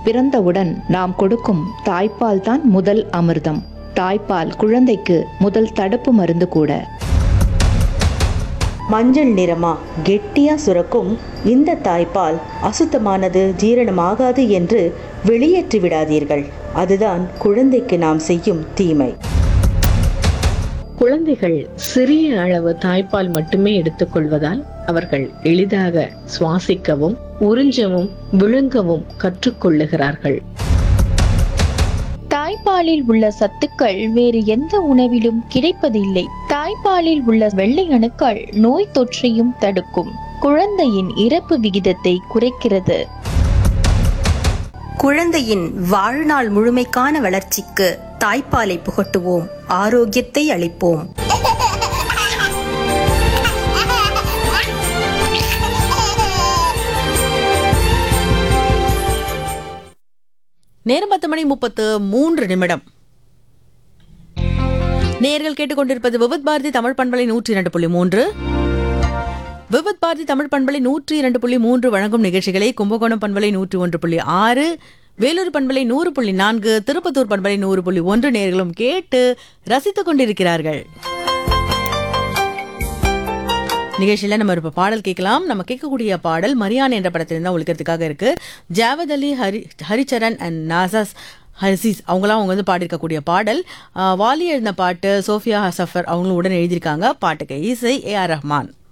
பிறந்தவுடன் நாம் கொடுக்கும் தாய்ப்பால் தான் முதல் அமிர்தம். தாய்ப்பால் குழந்தைக்கு முதல் தடுப்பு மருந்து கூட. மஞ்சள் நிறமா கெட்டியா சுரக்கும் இந்த தாய்ப்பால் அசுத்தமானது, ஜீரணமாகாது என்று வெளியேற்றி விடாதீர்கள். அதுதான் குழந்தைக்கு நாம் செய்யும் தீமை. குழந்தைகள் சிறிய அளவு தாய்ப்பால் மட்டுமே எடுத்துக்கொள்வதால் அவர்கள் எளிதாக சுவாசிக்கவும் உறிஞ்சவும் விழுங்கவும் கற்றுக்கொள்ளுகிறார்கள். தாய்ப்பாலில் உள்ள சத்துக்கள் வேறு எந்த உணவிலும் கிடைப்பதில்லை. தாய்ப்பாலில் உள்ள வெள்ளை அணுக்கள் நோய் தொற்றையும் தடுக்கும். குழந்தையின் இறப்பு விகிதத்தை குறைக்கிறது. குழந்தையின் வாழ்நாள் முழுமைக்கான வளர்ச்சிக்கு தாய்ப்பாலை புகட்டுவோம், ஆரோக்கியத்தை அளிப்போம். நேரம் 10:33. நேர்கள் கேட்டுக்கொண்டிருப்பது விவித் பாரதி தமிழ் பண்பலை 102.3. விவித் பாரதி தமிழ் பண்பலை 102.3 வழங்கும் நிகழ்ச்சிகளை கும்பகோணம் பண்பலை 101.6, வேலூர் பண்பலை 100.4, திருப்பத்தூர் பண்பலை 100.1 நேர்களும் கேட்டு ரசித்துக் கொண்டிருக்கிறார்கள். நிகழ்ச்சியில நம்ம இப்ப பாடல் கேட்கலாம். நம்ம கேட்கக்கூடிய பாடல் மரியான் என்ற படத்திலிருந்து தான் ஒழிக்கிறதுக்காக இருக்கு. Javad Ali, Haricharan and NASA's ஹசீஸ் அவங்களாம் அவங்க வந்து பாடியிருக்கக்கூடிய பாடல். வாலி எழுதின பாட்டு, சோஃபியா சஃபர் அவங்களும் உடன் எழுதியிருக்காங்க. பாட்டுக்கு இசை AR ரஹ்மான்.